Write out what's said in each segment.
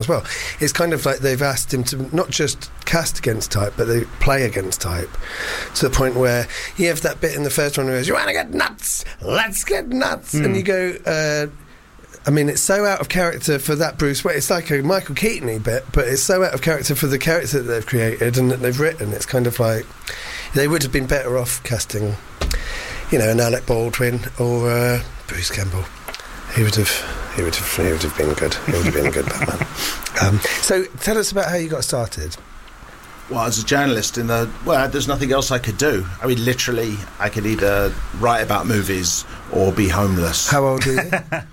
as well. It's kind of like they've asked him to not just cast against type, but they play against type, to the point where you have that bit in the first one where he goes, "You want to get nuts? Let's get nuts!" And you go, I mean, it's so out of character for that Bruce Wayne. It's like a Michael Keaton-y bit, but it's so out of character for the character that they've created and that they've written. It's kind of like they would have been better off casting, an Alec Baldwin or Bruce Campbell. He would have been good. He would have been a good Batman. So tell us about how you got started. Well, as a journalist there's nothing else I could do. I mean, literally, I could either write about movies or be homeless. How old were you?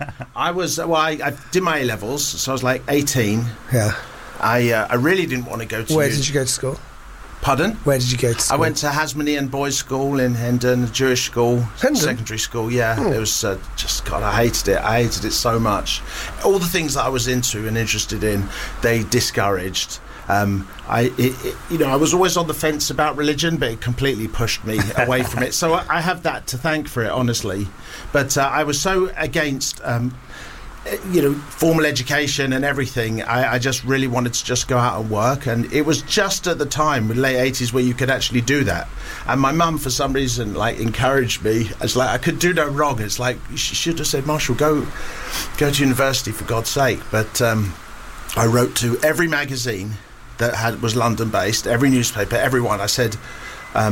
I did my A-levels, so I was like 18. Yeah. I really didn't want to go to... Where did you go to school? Pardon? Where did you go to school? I went to Hasmonean Boys' School in Hendon, a Jewish school, secondary school, yeah. It was I hated it. I hated it so much. All the things that I was into and interested in, they discouraged. I was always on the fence about religion, but it completely pushed me away from it. So I have that to thank for it, honestly. But I was so against, formal education and everything. I just really wanted to just go out and work. And it was just at the time, in the late 80s, where you could actually do that. And my mum, for some reason, encouraged me. It's like, I could do no wrong. It's like, she should have said, "Marshall, go to university, for God's sake." But I wrote to every magazine that was London-based, every newspaper, everyone. I said, I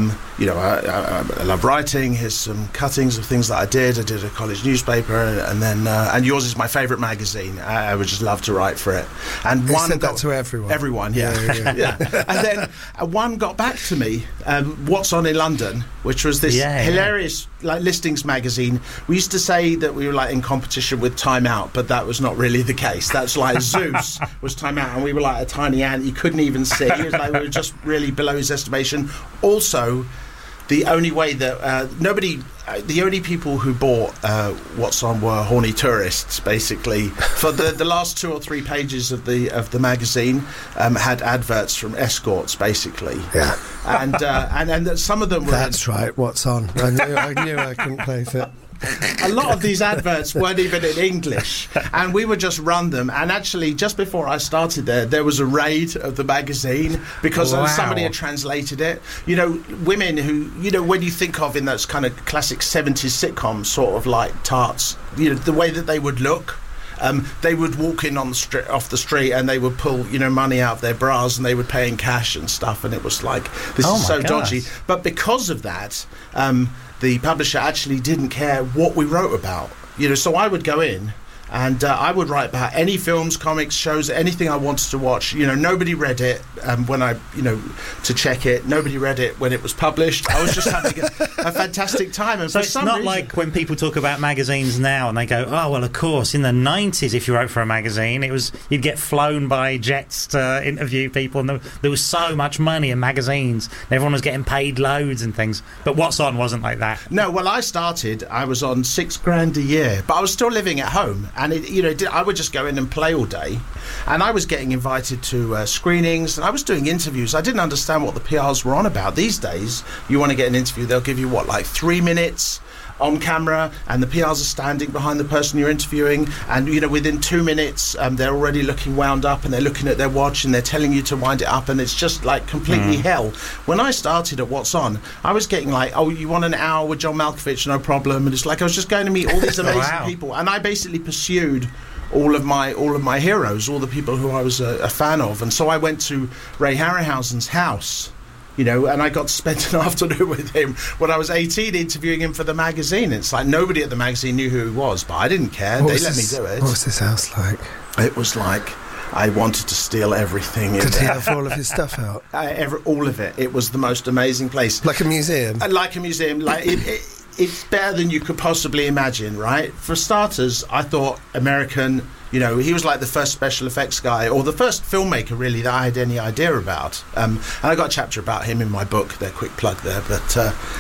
love writing. Here's some cuttings of things that I did. I did a college newspaper, and then and yours is my favourite magazine. I would just love to write for it. And you said that to everyone. Everyone, yeah. And then one got back to me, What's On in London, which was this hilarious listings magazine. We used to say that we were in competition with Time Out, but that was not really the case. That's like Zeus was Time Out, and we were like a tiny ant. He couldn't even see. It was we were just really below his estimation. Also, the only way that the only people who bought What's On were horny tourists, basically. For the last 2 or 3 pages of the magazine had adverts from escorts, basically. Yeah. And some of them were... That's right, What's On. I knew I couldn't place it. A lot of these adverts weren't even in English, and we would just run them. And actually, just before I started there was a raid of the magazine because somebody had translated it. Women who, when you think of in those kind of classic 70s sitcoms, sort of like tarts, the way that they would look. They would walk in off the street, and they would pull, money out of their bras, and they would pay in cash and stuff. And it was like, this is so dodgy. But because of that, the publisher actually didn't care what we wrote about. So I would go in and I would write about any films, comics, shows, anything I wanted to watch. Nobody read it when I, to check it. Nobody read it when it was published. I was just having a fantastic time. And so it's not like when people talk about magazines now and they go, "Oh, well, of course, in the 90s, if you wrote for a magazine, you'd get flown by jets to interview people, and there was so much money in magazines. And everyone was getting paid loads and things. But What's On wasn't like that." No, well, I was on $6,000 a year, but I was still living at home. And I would just go in and play all day, and I was getting invited to screenings, and I was doing interviews. I didn't understand what the PRs were on about. These days, you want to get an interview, they'll give you 3 minutes on camera, and the PRs are standing behind the person you're interviewing, and within 2 minutes they're already looking wound up, and they're looking at their watch, and they're telling you to wind it up, and it's just completely hell. When I started at What's On, I was getting you want an hour with John Malkovich, no problem, and it's I was just going to meet all these amazing people, and I basically pursued all of my heroes, all the people who I was a fan of. And so I went to Ray Harryhausen's house, and I got to spend an afternoon with him when I was 18, interviewing him for the magazine. It's nobody at the magazine knew who he was, but I didn't care. They let me do it. What was this house like? It was I wanted to steal everything. Did he have all of his stuff out? All of it. It was the most amazing place. Like a museum? Like a museum. It's better than you could possibly imagine, right? For starters, I thought American, he was the first special effects guy, or the first filmmaker, really, that I had any idea about. And I got a chapter about him in my book, there, quick plug there, but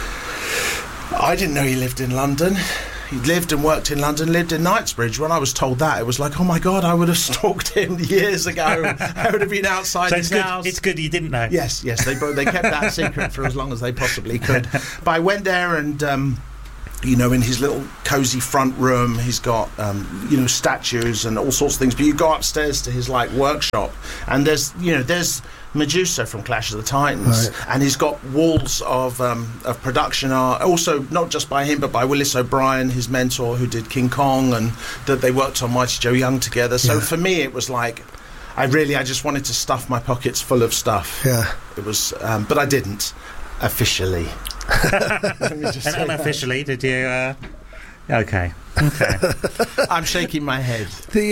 I didn't know he lived in London. He lived and worked in London, lived in Knightsbridge. When I was told that, it was oh my God, I would have stalked him years ago. I would have been outside his house. It's good you didn't know. Yes, they kept that secret for as long as they possibly could. But I went there, and You know, in his little cosy front room, he's got statues and all sorts of things. But you go upstairs to his like workshop, and there's Medusa from Clash of the Titans, right. and he's got walls of production art. Also, not just by him, but by Willis O'Brien, his mentor, who did King Kong, and that they worked on Mighty Joe Young together. So for me, it was like I just wanted to stuff my pockets full of stuff. Yeah, it was, but I didn't officially. And unofficially, did you? Okay. I'm shaking my head.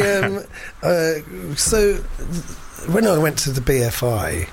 So when I went to the BFI,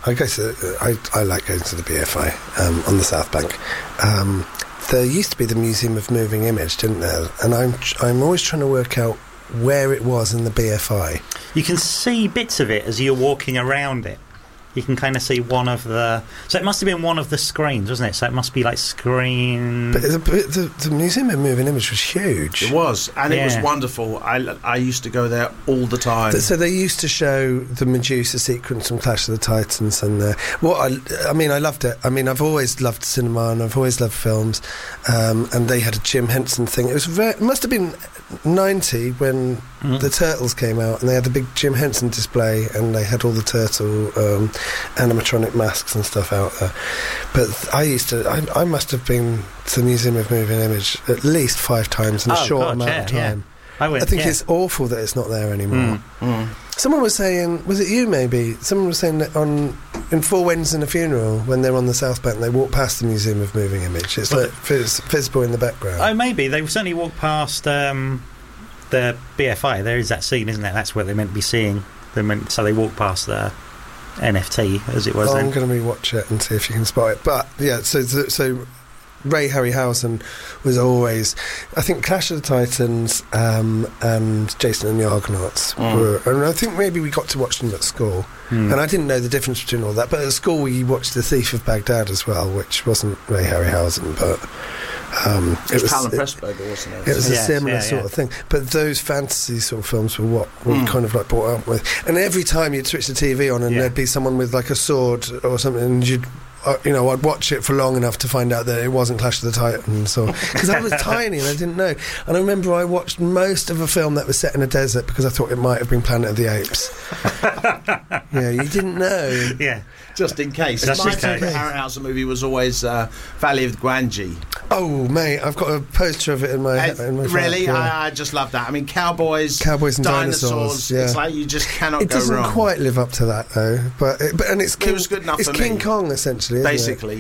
I like going to the BFI on the South Bank. There used to be the Museum of Moving Image, didn't there? And I'm always trying to work out where it was in the BFI. You can see bits of it as you're walking around it. You can kind of see one of the... So it must have been one of the screens, wasn't it? So it must be like screen... But the Museum of Moving Image was huge. It was, and it was wonderful. I used to go there all the time. So they used to show the Medusa sequence from Clash of the Titans, and I loved it. I mean, I've always loved cinema, and I've always loved films, and they had a Jim Henson thing. It must have been 90 when the Turtles came out, and they had the big Jim Henson display, and they had all the turtle animatronic masks and stuff out there. But I must have been to the Museum of Moving Image at least 5 times in a short amount of time. Yeah. I think it's awful that it's not there anymore. Someone was saying, was it you maybe? Someone was saying that in Four Weddings and a Funeral, when they're on the South Bank, they walk past the Museum of Moving Image. It's like visible in the background. Oh, maybe. They certainly walk past the BFI. There is that scene, isn't there? That's where they're meant to be seeing them. So they walk past the NFT, as it was then. I'm going to rewatch it and see if you can spot it. But, yeah, so Ray Harryhausen was always... I think Clash of the Titans and Jason and the Argonauts were... And I think maybe we got to watch them at school. And I didn't know the difference between all that. But at school we watched The Thief of Baghdad as well, which wasn't Ray Harryhausen, but... it was Alan Pressburger, wasn't it? It was a similar sort of thing. But those fantasy sort of films were what we kind of like brought up with. And every time you'd switch the TV on and there'd be someone with like a sword or something, and you'd... I'd watch it for long enough to find out that it wasn't Clash of the Titans, because I was tiny and I didn't know. And I remember I watched most of a film that was set in a desert because I thought it might have been Planet of the Apes. You didn't know. Yeah, just in case. My favourite Harryhausen movie was always Valley of the Gwangi. Oh, mate, I've got a poster of it in my really? flat, yeah. I just love that. I mean, cowboys and dinosaurs. It's like you just cannot go wrong. It doesn't quite live up to that though, but it was good enough. It's for King Kong essentially. Basically,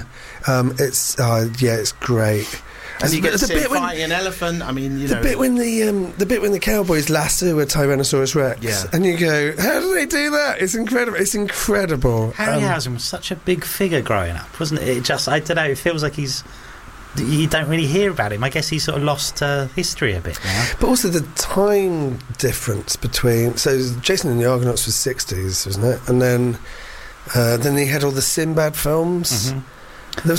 it's great. And you get to see him fighting an elephant. I mean, the bit when the cowboys lasso a Tyrannosaurus Rex, and you go, how do they do that? It's incredible. It's incredible. Harryhausen was such a big figure growing up, wasn't it? I don't know. It feels like you don't really hear about him. I guess he's sort of lost history a bit now. But also the time difference between... So Jason and the Argonauts was 60s, wasn't it? And then he had all the Sinbad films. The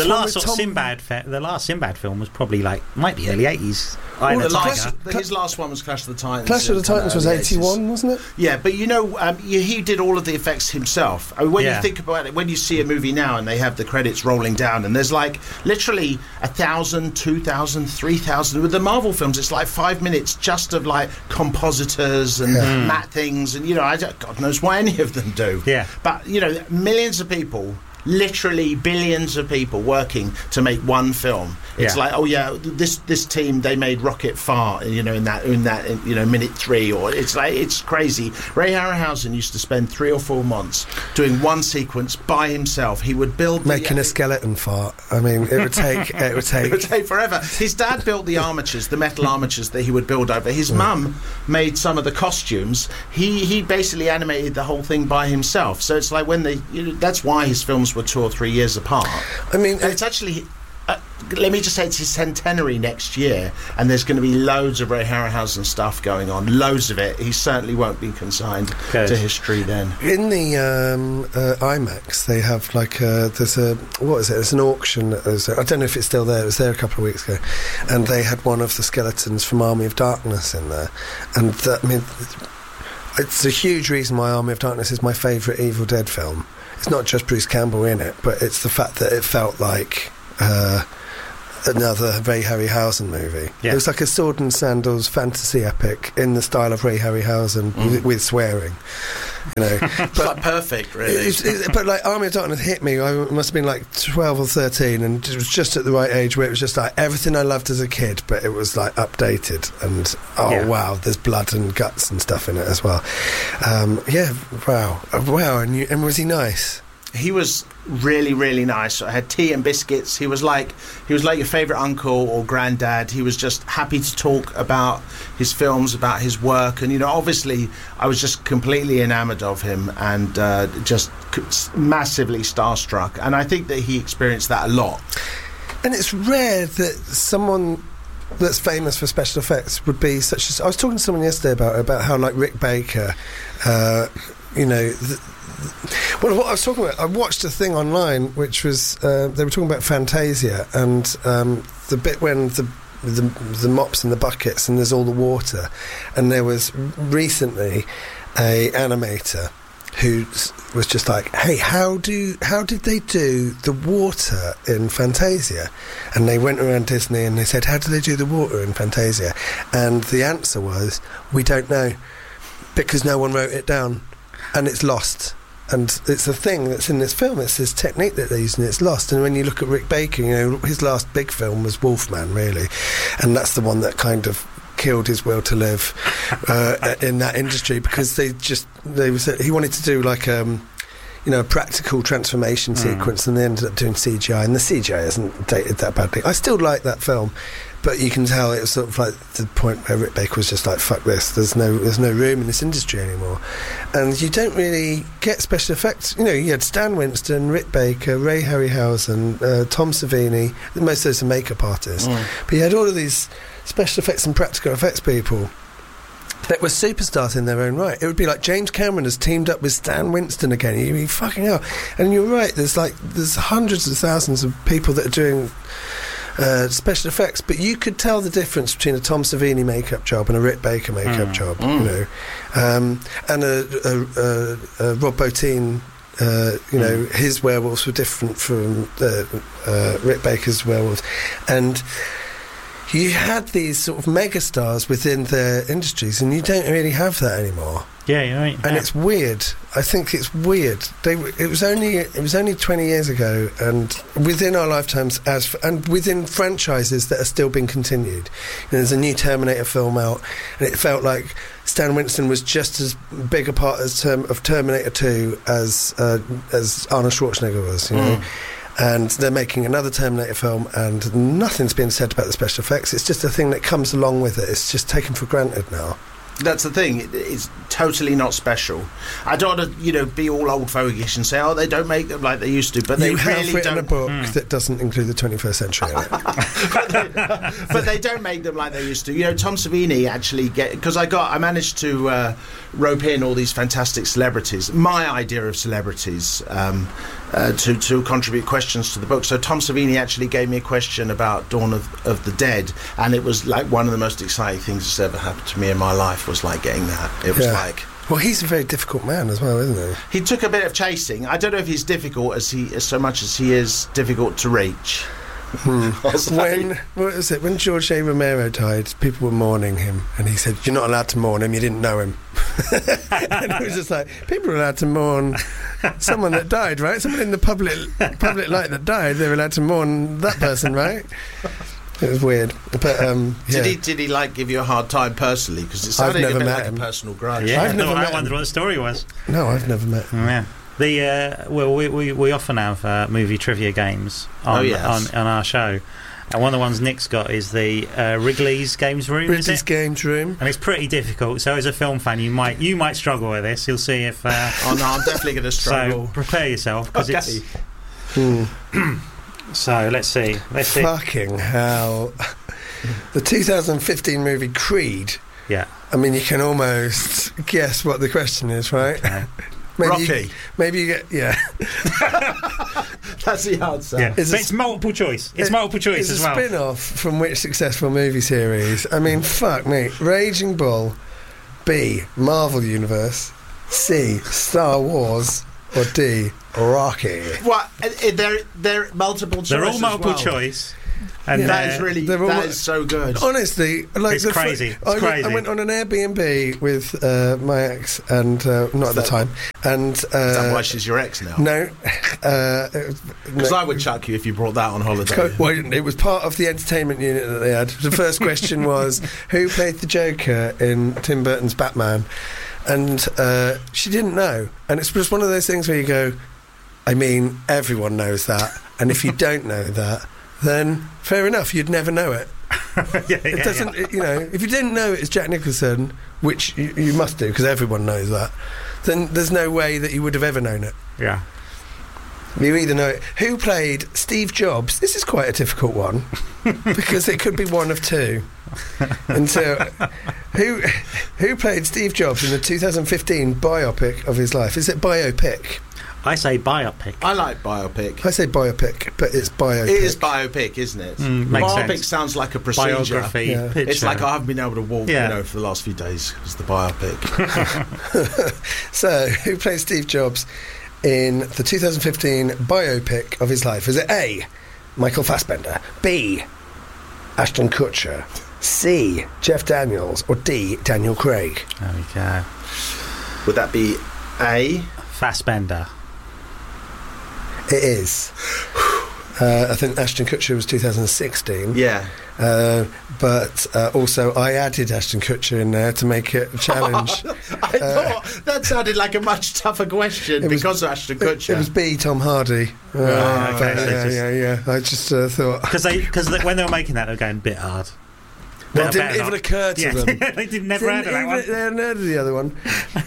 last Sinbad film was probably might be early 80s. His last one was Clash of the Titans. Clash of the Titans was 81, wasn't it? Yeah, but he did all of the effects himself. I mean, when you think about it, when you see a movie now and they have the credits rolling down and there's literally 1,000, 2,000, 3,000. With the Marvel films, it's 5 minutes just of compositors and matte things, and God knows why any of them do. Yeah, but millions of people. Literally billions of people working to make one film. It's this team, they made Rocket Fart, in that minute 3, or it's crazy. Ray Harryhausen used to spend 3 or 4 months doing one sequence by himself. He would build making a skeleton fart. I mean, it would take it would take forever. His dad built the armatures, the metal armatures that he would build over. His mum made some of the costumes. He basically animated the whole thing by himself. So it's when that's why his films were 2 or 3 years apart. I mean, and it's actually let me just say it's his centenary next year, and there's going to be loads of Ray Harryhausen stuff going on, loads of it. He certainly won't be consigned to history then. In the IMAX, they have there's an auction. I don't know if it's still there. It was there a couple of weeks ago, and they had one of the skeletons from Army of Darkness in there, and it's a huge reason why Army of Darkness is my favourite Evil Dead film. It's not just Bruce Campbell in it, but it's the fact that it felt like another Ray Harryhausen movie. Yeah. It was like a sword and sandals fantasy epic in the style of Ray Harryhausen with swearing. You know, It's like perfect, really. but like Army of Darkness hit me. I must have been like 12 or 13, and it was just at the right age where it was just like everything I loved as a kid, but it was like updated. And wow, there's blood and guts and stuff in it as well. Wow. And was he nice? He was really, really nice. I had tea and biscuits. He was like your favourite uncle or granddad. He was just happy to talk about his films, about his work, and obviously, I was just completely enamoured of him and just massively starstruck. And I think that he experienced that a lot. And it's rare that someone that's famous for special effects would be such as... I was talking to someone yesterday about how, like, Rick Baker, well, what I was talking about, I watched a thing online which was they were talking about Fantasia and the bit when the mops and the buckets and there's all the water, and there was recently a animator who was just like, hey, how did they do the water in Fantasia? And they went around Disney and they said, how do they do the water in Fantasia? And the answer was, we don't know, because no one wrote it down and it's lost. And it's a thing that's in this film. It's this technique that they're using. It's lost. And when you look at Rick Baker, his last big film was Wolfman, really, and that's the one that kind of killed his will to live in that industry, because he wanted to do like a practical transformation sequence, and they ended up doing CGI, and the CGI isn't dated that badly. I still like that film, but you can tell it was sort of like the point where Rick Baker was just like, fuck this, there's no room in this industry anymore. And you don't really get special effects. You had Stan Winston, Rick Baker, Ray Harryhausen, Tom Savini. Most of those are makeup artists, but you had all of these special effects and practical effects people that were superstars in their own right. It would be like James Cameron has teamed up with Stan Winston again. You'd be fucking hell. And you're right, there's hundreds of thousands of people that are doing special effects, but you could tell the difference between a Tom Savini makeup job and a Rick Baker makeup job, and a Rob Bottin. His werewolves were different from Rick Baker's werewolves, and you had these sort of megastars within their industries, and you don't really have that anymore. Yeah, you're right. And it's weird. I think it's weird. It was only 20 years ago, and within our lifetimes, and within franchises that are still being continued. There's a new Terminator film out, and it felt like Stan Winston was just as big a part of Terminator 2 as Arnold Schwarzenegger was. And they're making another Terminator film, and nothing's been said about the special effects. It's just a thing that comes along with it. It's just taken for granted now. That's the thing. It's totally not special. I don't want to, be all old fogish and say, "Oh, they don't make them like they used to," but they really written don't. A book that doesn't include the 21st century in it. but they don't make them like they used to. Tom Savini actually because I managed to rope in all these fantastic celebrities. My idea of celebrities to contribute questions to the book. So Tom Savini actually gave me a question about Dawn of the Dead, and it was like one of the most exciting things that's ever happened to me in my life. Was like getting that. It was like... Well, he's a very difficult man as well, isn't he? He took a bit of chasing. I don't know if he's difficult as so much as he is difficult to reach. When George A. Romero died, people were mourning him, and he said, "You're not allowed to mourn him. You didn't know him." And it was just like, people are allowed to mourn someone that died, right? Someone in the public light that died, they're allowed to mourn that person, right? It was weird, but did he like give you a hard time personally? Because it sounded a bit like a personal grudge. Yeah, I wondered what the story was. No, I've never met him. Yeah, we often have movie trivia games on our show, and one of the ones Nick's got is the Wrigley's Games Room. Wrigley's Games Room, and it's pretty difficult. So as a film fan, you might struggle with this. You'll see if. Oh no, I'm definitely going to struggle. So prepare yourself because it's. So let's see. Fucking hell. The 2015 movie Creed. Yeah. I mean, you can almost guess what the question is, right? Okay. Rocky. Maybe you get... Yeah. That's the answer. Yeah. It's multiple choice. It's multiple choice as well. It's a spin-off from which successful movie series? I mean, fuck me. Raging Bull. B. Marvel Universe. C. Star Wars. Or D. Rocky. What? They're multiple choice. They're all multiple choice. And That is really, they're all- that is so good. Honestly, like It's the crazy. It's I crazy. went on an Airbnb with my ex, and not at the time, and Is that why she's your ex now? no, Because I would chuck you if you brought that on holiday. well, it was part of the entertainment unit that they had. The first question was, who played the Joker in Tim Burton's Batman? And she didn't know. And it's just one of those things where you go, I mean, everyone knows that. And if you don't know that, then fair enough, you'd never know it. It doesn't, you know, if you didn't know it's Jack Nicholson, which you must do because everyone knows that, then there's no way that you would have ever known it. Yeah. You either know it. Who played Steve Jobs? This is quite a difficult one because it could be one of two. And so, who played Steve Jobs in the 2015 biopic of his life? Is it biopic? I say biopic. I like biopic. I say biopic, but it's biopic. It is biopic, isn't it? Makes Biopic sense. sounds like a procedure. Biography. Yeah. Picture. It's like I haven't been able to walk, Yeah. you know, for the last few days because the biopic. So, who played Steve Jobs in the 2015 biopic of his life? Is it A, Michael Fassbender, B, Ashton Kutcher, C, Jeff Daniels, or D, Daniel Craig? There we go. Would that be A? Fassbender. It is. I think Ashton Kutcher was 2016. Yeah. But also I added Ashton Kutcher in there to make it a challenge. I thought that sounded like a much tougher question It was- because of Ashton Kutcher. It was B, Tom Hardy. Right, okay, but so just- yeah. I just thought... Because when they were making that, they were going a bit hard. Well, it Better didn't even not. occur to Yeah, them. they didn't never heard of that one. They hadn't heard of the other one.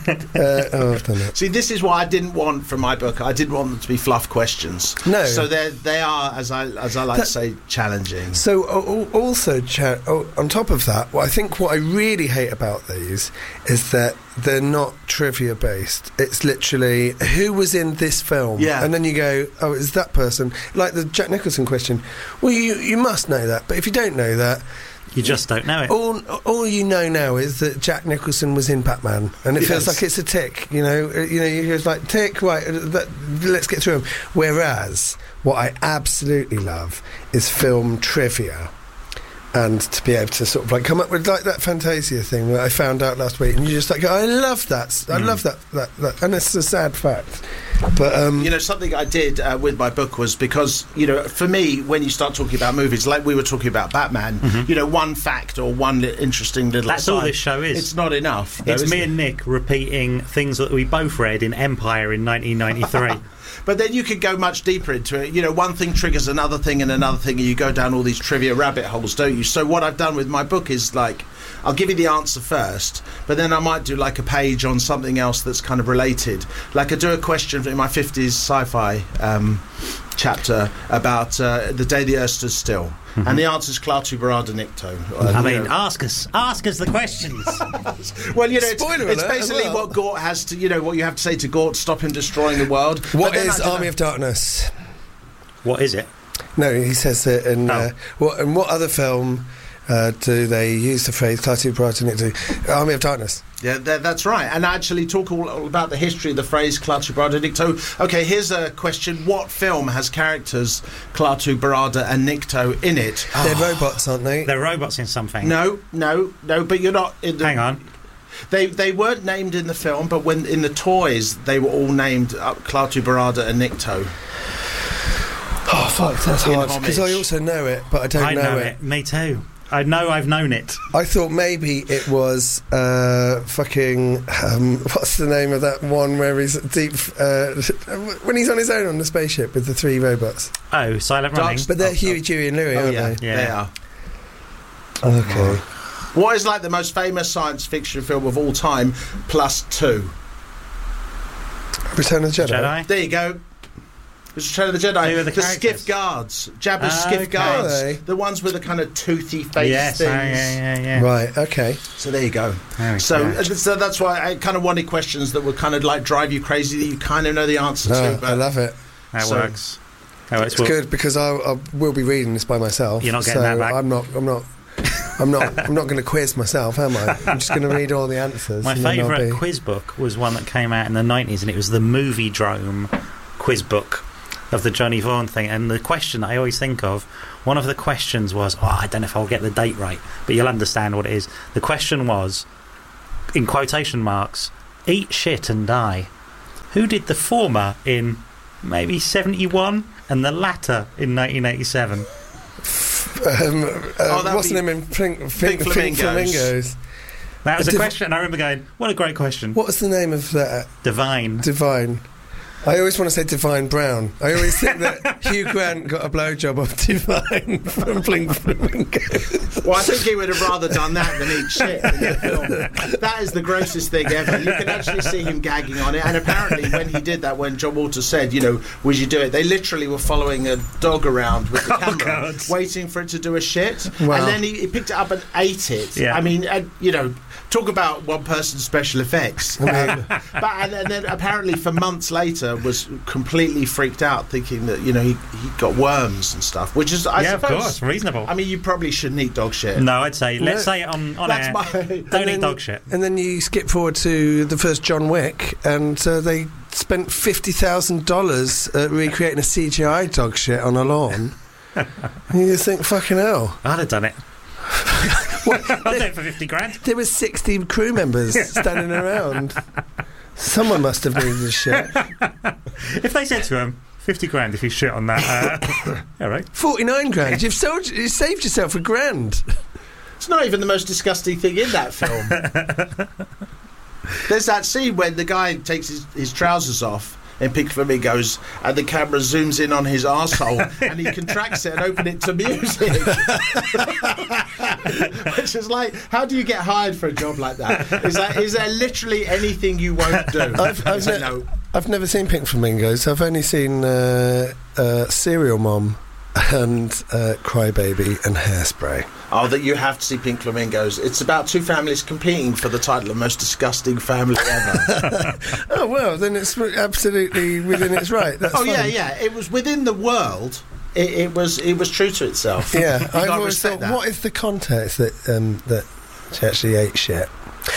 I've done that. See, this is what I didn't want from my book. I didn't want them to be fluff questions. No. So they are, as I like to say, challenging. So also, on top of that, I think what I really hate about these is that they're not trivia based. It's literally who was in this film, Yeah. and then you go, oh, it's that person. Like the Jack Nicholson question. Well, you must know that, but if you don't know that, You just don't know it. all you know now is that Jack Nicholson was in Batman, and it feels Yes. like it's a tick. You're like tick, right? Let's get through them. Whereas what I absolutely love is film trivia, and to be able to sort of like come up with like that Fantasia thing that I found out last week, and you just like, I love that. I love that, and it's a sad fact. But You know, something I did with my book was because, you know, for me, when you start talking about movies, like we were talking about Batman, you know, one fact or one interesting little That's all aside, this show is. It's not enough. though, It's is me it? and Nick repeating things that we both read in Empire in 1993. But then you could go much deeper into it. You know, one thing triggers another thing and another thing, and you go down all these trivia rabbit holes, don't you? So what I've done with my book is, like, I'll give you the answer first, but then I might do, like, a page on something else that's kind of related. Like, I do a question in my 50s sci-fi chapter about the day the Earth stood still. And the answer is Klaatu Barada Nikto. I mean, ask us the questions. well, you know, Spoiler it's alert as basically well. what Gort has to, you know, what you have to say to Gort to stop him destroying the world. what But then is I don't Army know. of Darkness? What is it? No, he says it in Oh. what other film do they use the phrase Klaatu Barada Nikto? Army of Darkness. Yeah, that's right. And I actually talk all about the history of the phrase Klaatu Barada Nikto. Okay, here's a question. What film has characters Klaatu Barada and Nikto in it? They're robots, aren't they? They're robots in something. No, but you're not... In the, Hang on. They weren't named in the film, but when in the toys, they were all named Klaatu Barada and Nikto. Oh, fuck, that's In hard. Because I homage. also know it, but I don't I know know it. it. Me too. I know I've known it. I thought maybe it was fucking what's the name of that one where he's deep when he's on his own on the spaceship with the three robots. Oh, Silent Dark Running. But they're Oh, Huey, Dewey and Louie, Oh, aren't yeah, they? Yeah. they are. Okay. What is like the most famous science fiction film of all time, plus 2? Return of the Jedi. Jedi. There you go. It's Return of the Jedi. Who are the characters? Skiff guards. Jabba's Ah, skiff okay. guards. Are they? The ones with the kind of toothy face Yes. things. Yeah. Right, okay. So there you go. There we So, go. so that's why I kind of wanted questions that would kind of like drive you crazy that you kind of know the answer to. No, But I love it. That so- works. That works. It's good because I will be reading this by myself. You're not getting so that back. I'm not going to quiz myself, am I? I'm just going to read all the answers. My and then I'll favourite be- quiz book was one that came out in the 90s, and it was the Movie Drome quiz book. of the Johnny Vaughan thing, and the question I always think of, one of the questions was, I don't know if I'll get the date right, but you'll understand what it is. The question was, in quotation marks, eat shit and die. Who did the former in maybe 71 and the latter in 1987? What's the name in Pink Flamingos? That was a question, and I remember going, what a great question. What was the name of that? Divine. I always want to say Divine Brown. I always think that Hugh Grant got a blowjob off Divine from Pink Flamingos. Well, I think he would have rather done that than eat shit in that film. That is the grossest thing ever. You can actually see him gagging on it. And apparently when he did that, when John Waters said, would you do it? They literally were following a dog around with the camera, waiting for it to do a shit. Wow. And then he picked it up and ate it. Yeah. I mean, talk about one person's special effects. And then apparently for months later was completely freaked out, thinking that he got worms and stuff, which is I suppose, of course, reasonable. I mean, you probably shouldn't eat dog shit. No, I'd say let's say it on air. Don't eat dog shit. And then you skip forward to the first John Wick, and they spent $50,000 recreating a CGI dog shit on a lawn. And you think, fucking hell, I'd have done it. I'll do it for 50 grand. There were 60 crew members standing around. Someone must have needed a shit. If they said to him, 50 grand if you shit on that, all right. 49 grand. You saved yourself a grand. It's not even the most disgusting thing in that film. There's that scene when the guy takes his trousers off in Pink Flamingos, and the camera zooms in on his arsehole and he contracts it and opens it to music. Which is like, how do you get hired for a job like that? Is there literally anything you won't do? I've never seen Pink Flamingos. I've only seen Serial Mom and Crybaby and Hairspray. Oh, that you have to see Pink Flamingos. It's about two families competing for the title of most disgusting family ever. Oh, well, then it's absolutely within its right. That's fun. Yeah. It was within the world. It was true to itself. Yeah, I've always thought, what is the context that she actually ate shit?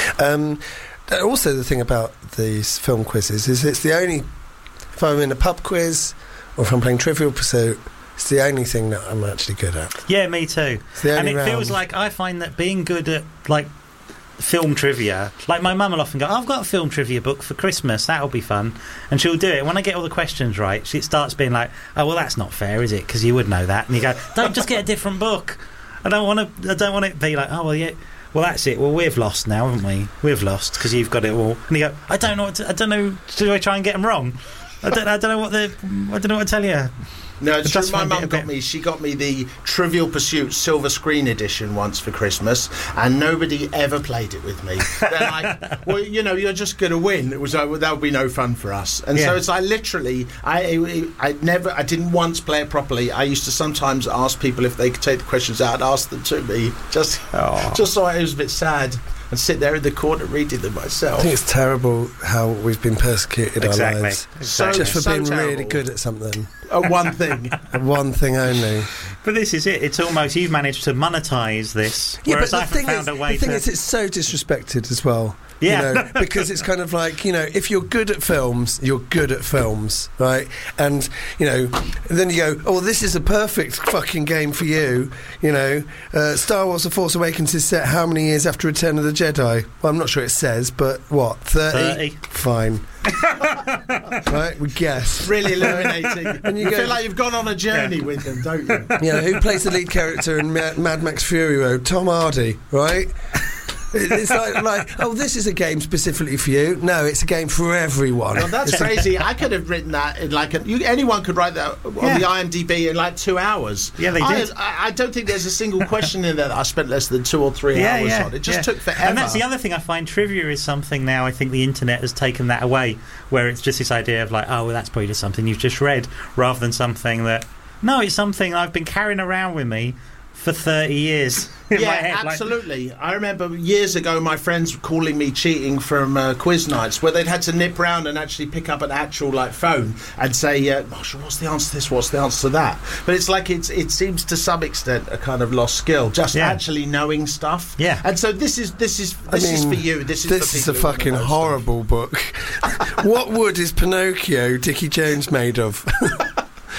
Also, the thing about these film quizzes is it's the only... If I'm in a pub quiz or if I'm playing Trivial Pursuit, it's the only thing that I'm actually good at. Yeah, me too. And it feels like I find that being good at film trivia, like my mum will often go, I've got a film trivia book for Christmas, that'll be fun, and she'll do it. When I get all the questions right, she starts being like, oh well, that's not fair, is it? Because you would know that. And you go, don't just get a different book. I don't want it to be like, oh well, yeah, well that's it. Well, we've lost now, haven't we? We've lost because you've got it all. And you go, I don't know. Do I try and get them wrong? I don't know what to tell you. No, it's true. My mum got me. She got me the Trivial Pursuit Silver Screen Edition once for Christmas, and nobody ever played it with me. They're like, well, you're just going to win. It was that would be no fun for us. And so it's like literally, I didn't once play it properly. I used to sometimes ask people if they could take the questions out and ask them to me, just so it was a bit sad. And sit there in the corner reading them myself. I think it's terrible how we've been persecuted our lives. Just for being terrible. Really good at something. One thing. One thing only. But this is it. It's almost, you've managed to monetise this, whereas I haven't found a way to... The thing is, it's so disrespected as well. Yeah. Because it's kind of like, if you're good at films, you're good at films, right? And, then you go, oh, well, this is a perfect fucking game for you. Star Wars The Force Awakens is set how many years after Return of the Jedi? Well, I'm not sure it says, but what, 30? Fine. Right, we guess. Really illuminating. And you feel like you've gone on a journey with them, don't you? Who plays the lead character in Mad Max Fury Road? Tom Hardy, right? It's like, oh, this is a game specifically for you. No, it's a game for everyone. Well, that's crazy. I could have written that in anyone could write that on the IMDb in 2 hours. Yeah, they did. I don't think there's a single question in there that I spent less than 2 or 3 hours on. It just took forever. And that's the other thing I find. Trivia is something now. I think the internet has taken that away, where it's just this idea of oh, well, that's probably just something you've just read, rather than something that. No, it's something I've been carrying around with me for 30 years. My head, absolutely. I remember years ago my friends calling me cheating from quiz nights, where they'd had to nip round and actually pick up an actual phone and say, Marshall, what's the answer to this, what's the answer to that? But it's like it seems to some extent a kind of lost skill, just actually knowing stuff. Yeah. And so this is for you. This is a fucking horrible book. What wood is Pinocchio Dickie Jones made of?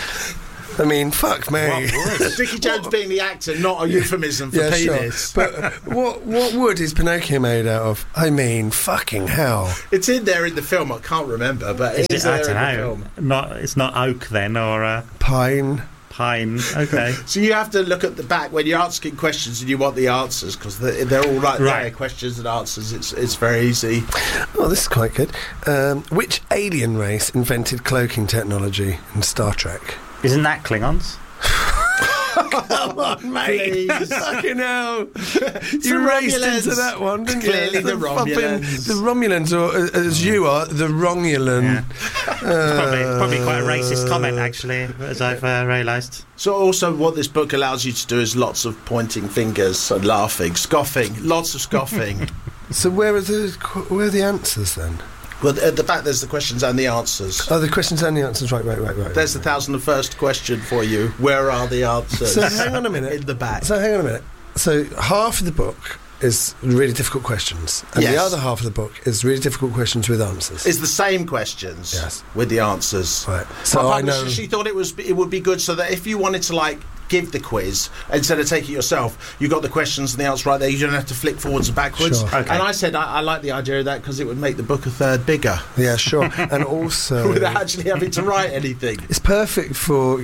I mean, fuck me. What would? Dickie Jones being the actor, not a euphemism for penis. Sure. But what wood is Pinocchio made out of? I mean, fucking hell. It's in there in the film. I can't remember, but it is I there don't in the know. film. It's not oak then, or Pine. pine. Okay. So you have to look at the back when you're asking questions and you want the answers, because they're all right there. Questions and answers. It's very easy. Oh, this is quite good. Which alien race invented cloaking technology in Star Trek? Isn't that Klingons? Come on, mate. Please. Fucking hell. You the raced Romulans. into that one, didn't Clearly you? the Romulans. The Romulans, or as you are, the Romulan. Probably quite a racist comment, actually, as I've realised. So also what this book allows you to do is lots of pointing fingers and laughing, scoffing, lots of scoffing. So where are the answers then? Well, at the back there's the questions and the answers. Oh, the questions and the answers. Right. There's the 1,001st question for you. Where are the answers? So hang on a minute. In the back. So hang on a minute. So half of the book is really difficult questions, and Yes. the other half of the book is really difficult questions with answers. It's the same questions. Yes. With the answers. Right. So My I publisher, know. she thought it would be good so that if you wanted to give the quiz instead of taking it yourself, you got the questions and the answer right there. You don't have to flick forwards and backwards. Sure. Okay. And I said I like the idea of that because it would make the book a third bigger Yeah, sure. And also, without actually having to write anything. it's perfect for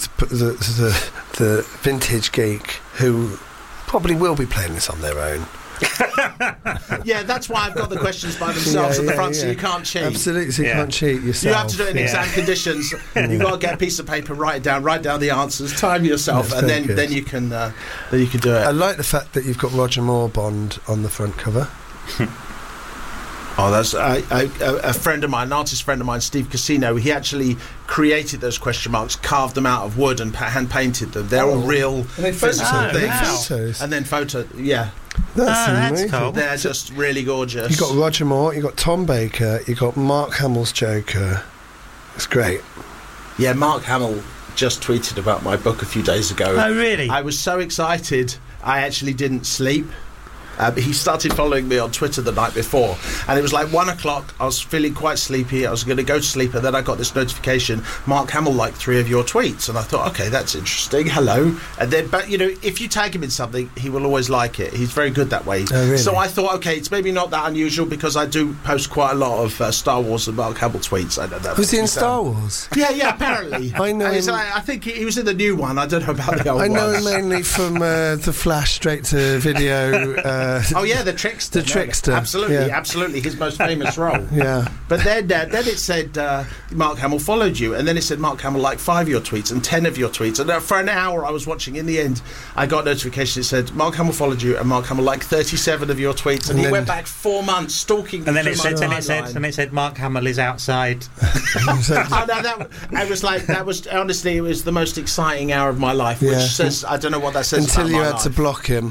the vintage geek who probably will be playing this on their own. Yeah, that's why I've got the questions by themselves at the front, so you can't cheat. Absolutely, so you Yeah. can't cheat yourself. You have to do it in exam conditions. You've got to get a piece of paper, write down the answers, time yourself, That's and very good. then you can do I it. like the fact that you've got Roger Moore Bond on the front cover. Oh, that's a friend of mine, an artist friend of mine, Steve Casino. He actually created those question marks, carved them out of wood, and hand painted them. They're all real physical Oh, things. wow. Photos. And then yeah, That's that's amazing. cool. they're just really gorgeous. You've got Roger Moore, you've got Tom Baker, you've got Mark Hamill's Joker. It's great. Yeah, Mark Hamill just tweeted about my book a few days ago. Oh, really? I was so excited, I actually didn't sleep. He started following me on Twitter the night before, and it was like 1 o'clock. I was feeling quite sleepy. I was going to go to sleep, and then I got this notification: Mark Hamill liked 3 of your tweets, and I thought, okay, that's interesting. Hello, and then, but if you tag him in something, he will always like it. He's very good that way. Oh, really? So I thought, okay, it's maybe not that unusual because I do post quite a lot of Star Wars and Mark Hamill tweets. I know that. Was he in makes me Star sound- Wars? Yeah, apparently. I know him- I think he was in the new one. I don't know about the old I know ones. him mainly from The Flash straight to video. Oh yeah, the Trickster. The Trickster, Absolutely, yeah. absolutely. His most famous role. Yeah. But then it said Mark Hamill followed you, and then it said Mark Hamill liked 5 of your tweets and 10 of your tweets. And for an hour I was watching. In the end, I got a notification. It said Mark Hamill followed you, and Mark Hamill liked 37 of your tweets. And And he then- went back 4 months stalking. And then through it my said, timeline. Mark Hamill is outside. Oh, no, that was honestly, it was the most exciting hour of my life. Which Yeah. says, I don't know what that says. Until about you my had to life. block him.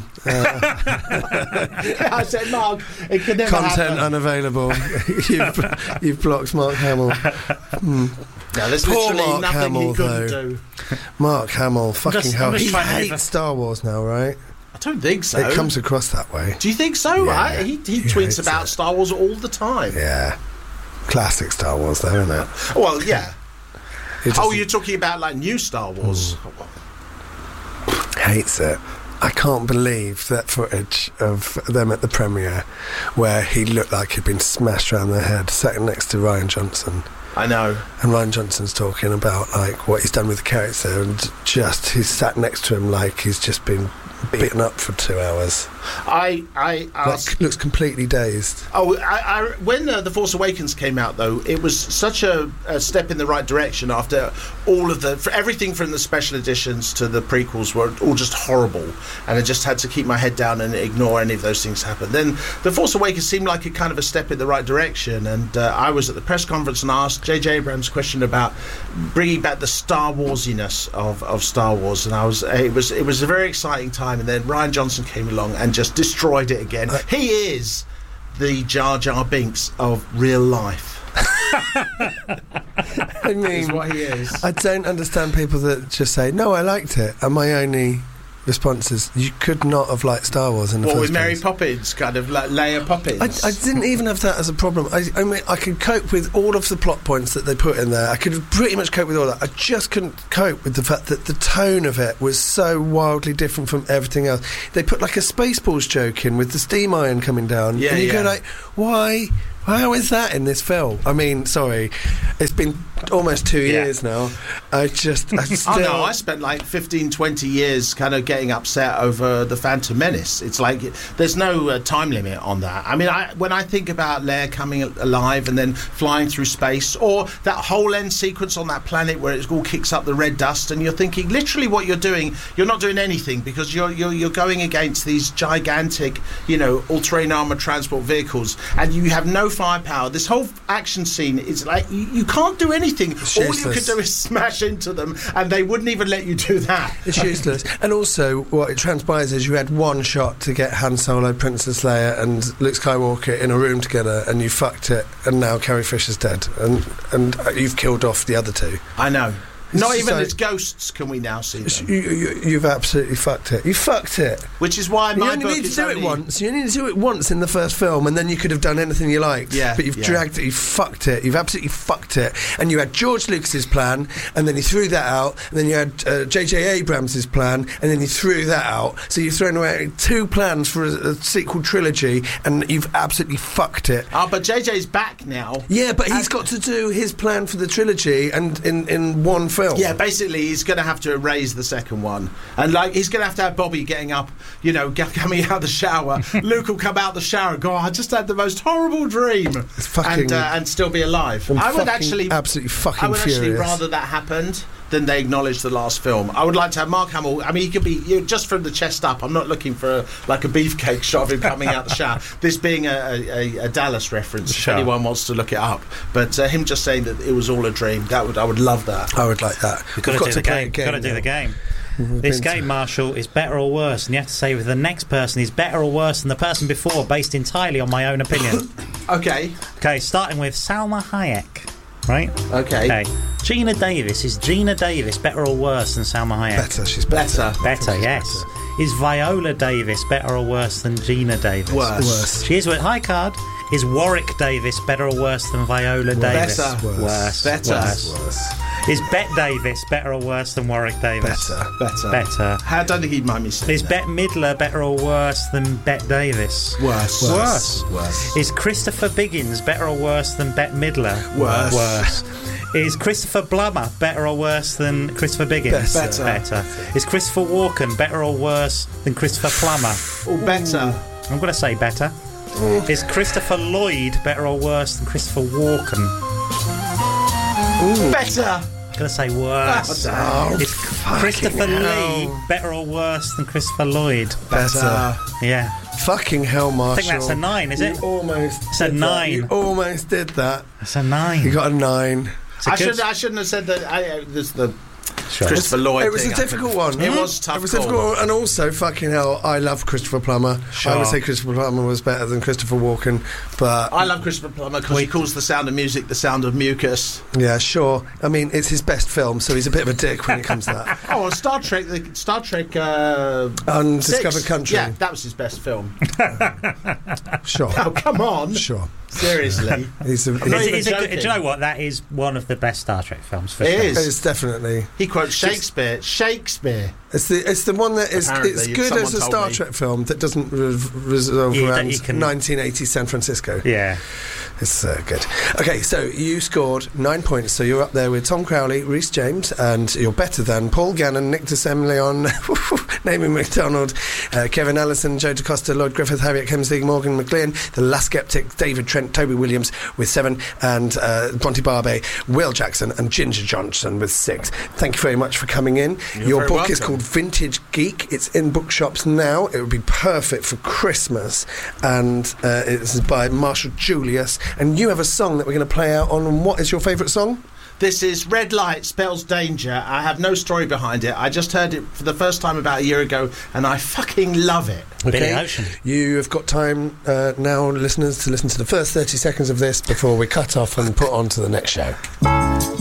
I said, Mark, it could never Content happen. unavailable. You've blocked Mark Hamill. No, there's Poor literally Mark nothing Hamill, he couldn't though. do. Mark Hamill, fucking just- hell. I'm just He trying to hates give a- Star Wars now, right? I don't think so. It comes across that way. Do you think so? Yeah, He he tweets hates about it. Star Wars all the time. Yeah. Classic Star Wars, though, isn't it? Well, yeah. He just Oh, you're talking about like new Star Wars. hates it. I can't believe that footage of them at the premiere where he looked like he'd been smashed around the head, sat next to Ryan Johnson. I know. And Ryan Johnson's talking about like what he's done with the character, and just he's sat next to him like he's just been beaten up for 2 hours. I asked. Like, looks completely dazed. Oh, when The Force Awakens came out, though, it was such a step in the right direction after all of for everything from the special editions to the prequels were all just horrible, and I just had to keep my head down and ignore any of those things happen. Then The Force Awakens seemed like a kind of a step in the right direction, and I was at the press conference and asked J.J. Abrams a question about bringing back the Star Warsiness of Star Wars, and it was a very exciting time. And then Ryan Johnson came along and just destroyed it again. He is the Jar Jar Binks of real life. I mean, Is what he is. I don't understand people that just say, no, I liked it. Am I only responses. You could not have liked Star Wars in the What first with Mary place. Poppins, kind of like Leia Poppins? I didn't even have that as a problem. I mean, I could cope with all of the plot points that they put in there. I could pretty much cope with all that. I just couldn't cope with the fact that the tone of it was so wildly different from everything else. They put like a Spaceballs joke in with the steam iron coming down, Yeah, and you go yeah. like, why? How is that in this film? I mean, sorry, it's been almost 2 years now. I still... Oh no, I spent like 15, 20 years kind of getting upset over the Phantom Menace. It's like there's no time limit on that. I mean, when I think about Leia coming alive and then flying through space, or that whole end sequence on that planet where it all kicks up the red dust, and you're thinking literally what you're doing, you're not doing anything because you're going against these gigantic, all-terrain armored transport vehicles, and you have no firepower. This whole action scene is like you can't do anything. It's All you useless. could do is smash into them, and they wouldn't even let you do that. It's useless. And also, what it transpires is you had one shot to get Han Solo, Princess Leia, and Luke Skywalker in a room together, and you fucked it. And now Carrie Fisher's dead, and you've killed off the other two. I know. It's Not just even like- as ghosts can we now see them. You've absolutely fucked it. You fucked it. Which is why You my only book need to is do only... it once. You only need to do it once in the first film, and then you could have done anything you liked. Yeah, But you've yeah. dragged it. You fucked it. You've absolutely fucked it. And you had George Lucas's plan, and then you threw that out. And then you had J.J. Abrams' plan, and then you threw that out. So you've thrown away 2 plans for a sequel trilogy, and you've absolutely fucked it. Oh, but JJ's back now. Yeah, but he's got to do his plan for the trilogy, and in one film. Yeah, basically he's going to have to erase the second one, and like he's going to have Bobby getting up, coming out of the shower. Luke will come out the shower and go, "I just had the most horrible dream," It's fucking- and still be alive. I'm I would fucking actually absolutely fucking I would actually furious. rather that happened than they acknowledged the last film. I would like to have Mark Hamill. I mean, he could be just from the chest up. I'm not looking for a beefcake shot of him coming out the shower. This being a Dallas reference, Sure. if anyone wants to look it up. But him just saying that it was all a dream. I would love that. I would like that. We've got to do the play game. a game. Got to do now. the game. We've This been to- game, Marshall, is better or worse, and you have to say whether the next person is better or worse than the person before, based entirely on my own opinion. Okay. Okay, starting with Salma Hayek. Right? Okay. Gina Davis. Is Gina Davis better or worse than Salma Hayek? Better. She's better. Better, yes. Is Viola Davis better or worse than Gina Davis? Worse. She is with high card. Is Warwick Davis better or worse than Viola Davis? Better. Worse. Better. Worse. Worse. Is Bette Davis better or worse than Warwick Davis? Better. Better. I don't think he'd mind me saying Is that. Bette Midler better or worse than Bette Davis? Worse. Worse. Is Christopher Biggins better or worse than Bette Midler? Worse. Worse. Is Christopher Plummer better or worse than Christopher Biggins? Better. Better. Is Christopher Walken better or worse than Christopher Plummer? Or better. I'm going to say better. Is Christopher Lloyd better or worse than Christopher Walken? Better. I'm going to say worse. Oh, Is Christopher hell. Lee better or worse than Christopher Lloyd? Better. Yeah. Fucking hell, Marshall. I think that's a 9, is it? You almost. It's a did that. 9. You almost did that. That's a 9. You got a 9. It's a good- I shouldn't have said that. This the Sure. Christopher Lloyd. It was thing, a I difficult think. one. It was a tough. It was call. difficult, and also, fucking hell, I love Christopher Plummer. Sure. I would say Christopher Plummer was better than Christopher Walken, but I love Christopher Plummer because he calls The Sound of Music the sound of mucus. yeah, sure. I mean, it's his best film, so he's a bit of a dick when it comes to that. Oh, Star Trek. Star Trek. Undiscovered 6. Country. Yeah, that was his best film. Sure. Oh, come on. Sure. Seriously. He's a, not he's, even It's a good, do you joking. know what? That is one of the best Star Trek films for It sure. is. it's definitely. He quotes Shakespeare. Shakespeare. It's the one that is Apparently, it's good someone as a told Star me. Trek film that doesn't resolve Yeah, that around you can- 1980 San Francisco. Yeah. It's good. Okay, so you scored 9 points, so you're up there with Tom Crowley, Rhys James, and you're better than Paul Gannon, Nick DeSemleon, Namie MacDonald, Kevin Allison, Joe DaCosta, Lloyd Griffith, Harriet Hemsey, Morgan McLean, The Last Skeptic, David Trent, Toby Williams with 7, and Bronte Barbe, Will Jackson, and Ginger Johnson with 6. Thank you very much for coming in. You're Your very book is welcome. called Vintage Geek. It's in bookshops now. It would be perfect for Christmas, and it's by Marshall Julius. And you have a song that we're going to play out on. And what is your favourite song? This is Red Light Spells Danger. I have no story behind it. I just heard it for the first time about a year ago, and I fucking love it. Billy Ocean. You have got time now, listeners, to listen to the first 30 seconds of this before we cut off and put on to the next show.